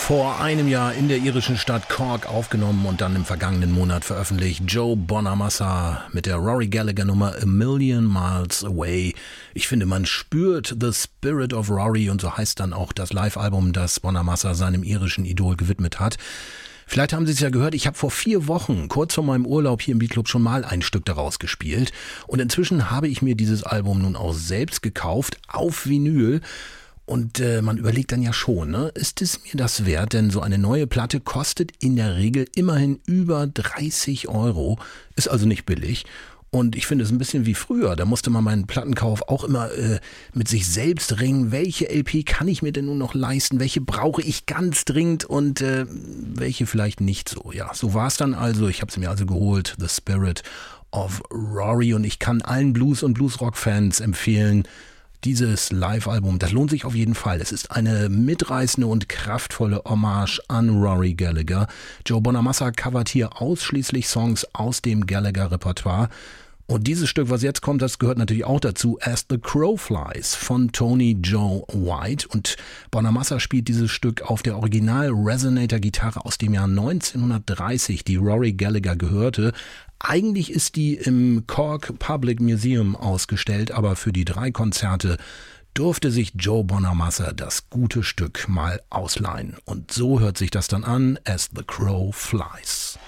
Vor einem Jahr in der irischen Stadt Cork aufgenommen und dann im vergangenen Monat veröffentlicht. Joe Bonamassa mit der Rory Gallagher Nummer A Million Miles Away. Ich finde, man spürt The Spirit of Rory und so heißt dann auch das Live-Album, das Bonamassa seinem irischen Idol gewidmet hat. Vielleicht haben Sie es ja gehört, ich habe vor 4 Wochen, kurz vor meinem Urlaub hier im Beatclub, schon mal ein Stück daraus gespielt. Und inzwischen habe ich mir dieses Album nun auch selbst gekauft, auf Vinyl. Und man überlegt dann ja schon, ne? Ist es mir das wert? Denn so eine neue Platte kostet in der Regel immerhin über 30 €. Ist also nicht billig. Und ich finde es ein bisschen wie früher. Da musste man meinen Plattenkauf auch immer mit sich selbst ringen. Welche LP kann ich mir denn nun noch leisten? Welche brauche ich ganz dringend und welche vielleicht nicht so? Ja, so war es dann also. Ich habe sie mir also geholt. The Spirit of Rory. Und ich kann allen Blues- und Bluesrock-Fans empfehlen, dieses Live-Album, das lohnt sich auf jeden Fall. Es ist eine mitreißende und kraftvolle Hommage an Rory Gallagher. Joe Bonamassa covert hier ausschließlich Songs aus dem Gallagher-Repertoire. Und dieses Stück, was jetzt kommt, das gehört natürlich auch dazu, As the Crow Flies von Tony Joe White. Und Bonamassa spielt dieses Stück auf der Original-Resonator-Gitarre aus dem Jahr 1930, die Rory Gallagher gehörte. Eigentlich ist die im Cork Public Museum ausgestellt, aber für die 3 Konzerte durfte sich Joe Bonamassa das gute Stück mal ausleihen. Und so hört sich das dann an, As the Crow Flies.